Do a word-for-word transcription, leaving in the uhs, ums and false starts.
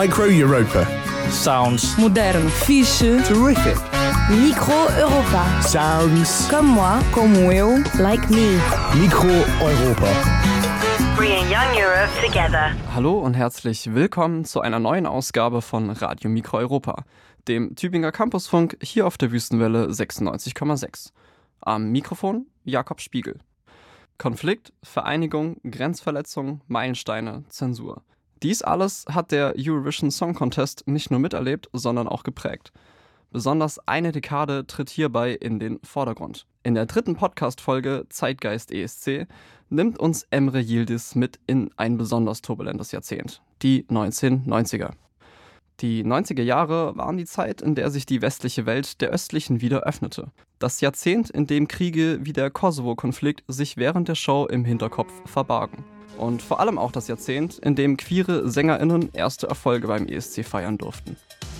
Micro Europa. Sounds Moderno. Fixe. Terrific. Micro Europa. Sounds. Comme moi. como eu. Like me. Micro Europa. Bringing Young Europe together. Hallo und herzlich willkommen zu einer neuen Ausgabe von Radio Micro Europa, dem Tübinger Campusfunk hier auf der Wüstenwelle sechsundneunzig Komma sechs. Am Mikrofon Jakob Spiegel. Konflikt, Vereinigung, Grenzverletzung, Meilensteine, Zensur. Dies alles hat der Eurovision Song Contest nicht nur miterlebt, sondern auch geprägt. Besonders eine Dekade tritt hierbei in den Vordergrund. In der dritten Podcast-Folge Zeitgeist E S C nimmt uns Emre Yildiz mit in ein besonders turbulentes Jahrzehnt, die neunzehnhundertneunziger. Die neunziger Jahre waren die Zeit, in der sich die westliche Welt der östlichen wieder öffnete. Das Jahrzehnt, in dem Kriege wie der Kosovo-Konflikt sich während der Show im Hinterkopf verbargen. Und vor allem auch das Jahrzehnt, in dem queere SängerInnen erste Erfolge beim E S C feiern durften.